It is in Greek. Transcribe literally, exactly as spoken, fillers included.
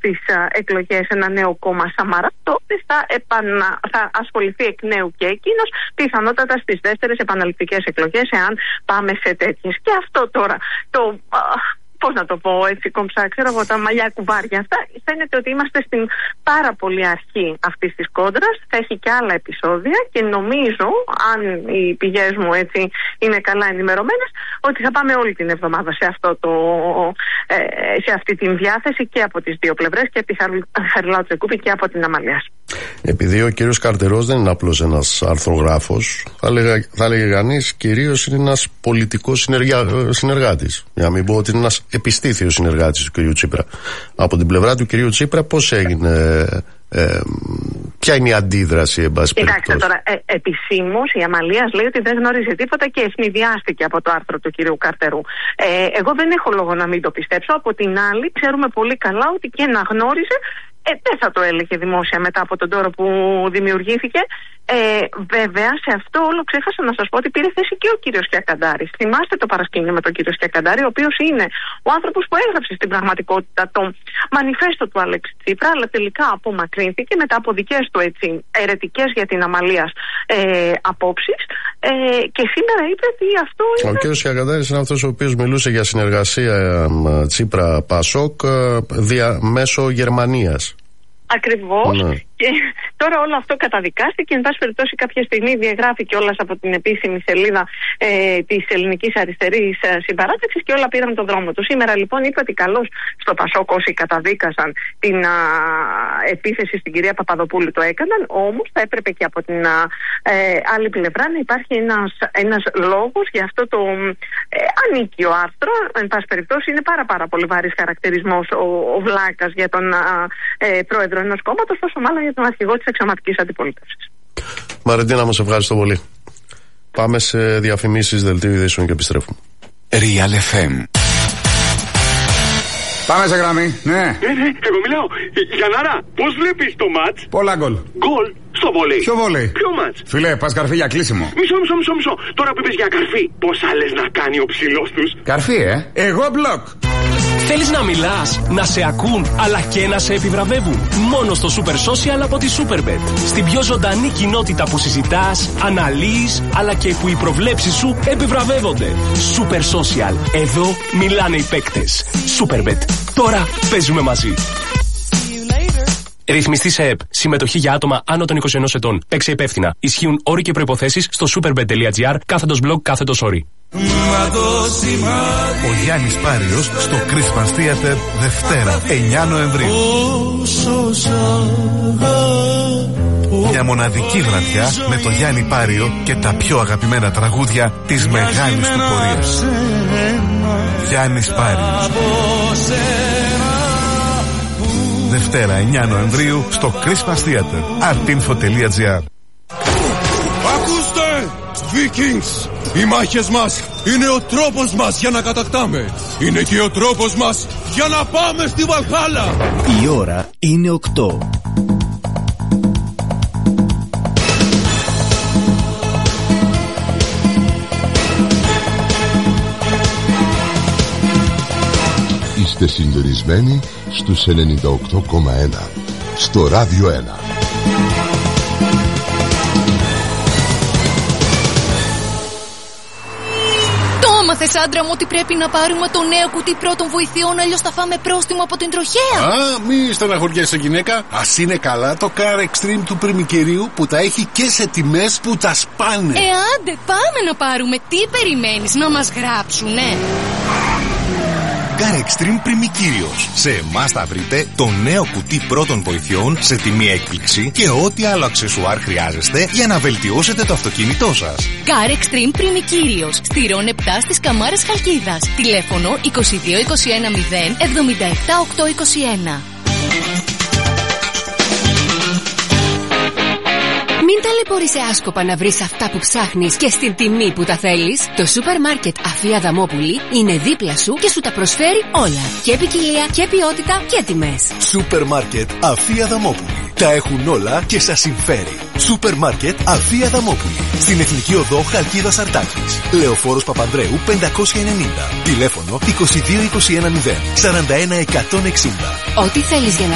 στις εκλογές ένα νέο κόμμα Σαμαρά, τότε θα, επανα, θα ασχοληθεί εκ νέου και εκείνος, πιθανότατα στις δεύτερες επαναληπτικές εκλογές, εάν πάμε σε τέτοιες. Και αυτό τώρα το... Πώς να το πω έτσι κομψά, ξέρω εγώ, τα μαλλιά κουβάρια αυτά. Φαίνεται ότι είμαστε στην πάρα πολύ αρχή αυτής της κόντρας. Θα έχει και άλλα επεισόδια και νομίζω, αν οι πηγές μου έτσι είναι καλά ενημερωμένες, ότι θα πάμε όλη την εβδομάδα σε, αυτό το, σε αυτή την διάθεση και από τις δύο πλευρές, και από τη Χαριλάου Τσεκούπη και από την Αμαλίας. Επειδή ο κύριος Καρτερός δεν είναι απλώς ένας αρθρογράφος, θα λέγα, θα έλεγε κανείς, κυρίως είναι ένας πολιτικός συνεργα... συνεργάτης. Για να μην πω ότι είναι ένας επιστήθιος συνεργάτης του κυρίου Τσίπρα. Από την πλευρά του κυρίου Τσίπρα, πώς έγινε, ε, ποια είναι η αντίδραση, εν πάση περιπτώσει? Κοιτάξτε τώρα, ε, επισήμως η Αμαλίας λέει ότι δεν γνώριζε τίποτα και ευνηδιάστηκε από το άρθρο του κυρίου Καρτερού. Ε, εγώ δεν έχω λόγο να μην το πιστέψω. Από την άλλη, ξέρουμε πολύ καλά ότι και να γνώριζε, Ε, δεν θα το έλεγε δημόσια μετά από τον τόρο που δημιουργήθηκε. Ε, βέβαια, σε αυτό όλο ξέχασα να σας πω ότι πήρε θέση και ο κύριος Κιακαντάρης. Θυμάστε το παρασκήνιο με τον κύριο Κιακαντάρη, ο οποίος είναι ο άνθρωπος που έγραψε στην πραγματικότητα το μανιφέστο του Αλέξη Τσίπρα, αλλά τελικά απομακρύνθηκε μετά από δικές του έτσι αιρετικές για την Αμαλίας ε, απόψεις. Ε, και σήμερα είπε ότι αυτό είναι. Ο κύριος Κιακαντάρης είναι αυτός ο οποίος μιλούσε για συνεργασία Τσίπρα-Πασόκ μέσω Γερμανίας. Ακριβώς. Ναι. Και τώρα όλο αυτό καταδικάστηκε. Εν πάση περιπτώσει, κάποια στιγμή διαγράφει κιόλας από την επίσημη σελίδα ε, της Ελληνικής Αριστερής ε, Συμπαράταξης και όλα πήραν τον δρόμο του. Σήμερα λοιπόν είπε ότι καλώς στο Πασόκ όσοι καταδίκασαν την α, επίθεση στην κυρία Παπαδοπούλου το έκαναν. Όμως θα έπρεπε και από την α, ε, άλλη πλευρά να υπάρχει ένας, ένας λόγος για αυτό το ε, ανίκιο άρθρο. Εν πάση περιπτώσει, είναι πάρα, πάρα πολύ βαρύς χαρακτηρισμός ο, ο Βλάκας για τον α, ε, πρόεδρο ενός κόμματος, τόσο μάλλον για τον αρχηγό της αξιωματικής αντιπολίτευσης. Μαρεντίνα, μας ευχαριστώ πολύ. Πάμε σε διαφημίσεις, δελτίο ειδήσεων και επιστρέφουμε. Real εφ εμ. Πάμε σε γραμμή, ναι. Ναι, ναι, εγώ μιλάω. Γιαννάρα, πώς βλέπεις το μάτς? Πολλά γκολ. Γκολ στο βολέι. Ποιο βολέι? Ποιο μάτς? Φίλε, πας καρφί για κλείσιμο. Μισό, μισό, μισό, μισό. Τώρα που είπες για καρφί, πόσα λες να κάνει ο ψηλός τους? Καρφί, ε. Εγώ μπλοκ. Θέλεις να μιλάς, να σε ακούν, αλλά και να σε επιβραβεύουν? Μόνο στο Super Social από τη Superbet. Στην πιο ζωντανή κοινότητα που συζητάς, αναλύεις, αλλά και που οι προβλέψεις σου επιβραβεύονται. Super Social. Εδώ μιλάνε οι παίκτες. Superbet. Τώρα παίζουμε μαζί. Ρυθμιστή σε ΕΠ. Συμμετοχή για άτομα άνω των είκοσι ενός ετών. Παίξε υπεύθυνα. Ισχύουν όροι και προϋποθέσεις στο superbet.gr κάθετος blog κάθετος όροι. Ο Γιάννης Πάριος στο Christmas Theater Δευτέρα εννιά Νοεμβρίου. Μια μοναδική βραδιά με το Γιάννη Πάριο και τα πιο αγαπημένα τραγούδια της μεγάλης του πορείας. Γιάννης Πάριος. Δευτέρα εννιά Νοεμβρίου στο Christmas Theater artinfo.gr. Ακούστε! Vikings! Οι μάχες μας είναι ο τρόπος μας για να κατακτάμε. Είναι και ο τρόπος μας για να πάμε στη Βαλχάλα. Η ώρα είναι οκτώ. Είστε συντονισμένοι στους ενενήντα οκτώ κόμμα ένα στο Ράδιο ένα. Μάθες, άντρα μου, ότι πρέπει να πάρουμε το νέο κουτί πρώτων βοηθειών, αλλιώς θα φάμε πρόστιμο από την τροχέα. Α, μη στεναχωριέσαι, γυναίκα. Ας είναι καλά το Car Extreme του Πριμικερίου που τα έχει και σε τιμές που τα σπάνε. Ε, άντε, πάμε να πάρουμε. Τι περιμένεις, να μας γράψουνε? Car Extreme Πριμικύριος. Σε εμάς θα βρείτε το νέο κουτί πρώτων βοηθειών σε τιμή έκπληξη και ό,τι άλλο αξεσουάρ χρειάζεστε για να βελτιώσετε το αυτοκίνητό σας. Car Extreme Πριμικύριος. Στηρών επτά στις Καμάρες Χαλκίδας. Τηλέφωνο είκοσι δύο είκοσι ένα μηδέν εβδομήντα επτά οκτακόσια είκοσι ένα. Μην ταλαιπωρείσαι άσκοπα να βρεις αυτά που ψάχνεις και στην τιμή που τα θέλεις. Το σούπερ μάρκετ Αφή Αδαμόπουλη είναι δίπλα σου και σου τα προσφέρει όλα. Και ποικιλία και ποιότητα και τιμές. Σούπερ μάρκετ Αφή Αδαμόπουλη. Τα έχουν όλα και σας συμφέρει. Σούπερ μάρκετ Αφή Αδαμόπουλη. Στην Εθνική Οδό Χαλκίδας Αρτάκης. Λεωφόρος Παπανδρέου πεντακόσια ενενήντα. Τηλέφωνο είκοσι δύο είκοσι ένα μηδέν σαράντα ένα εκατόν εξήντα. Ό,τι θέλεις για να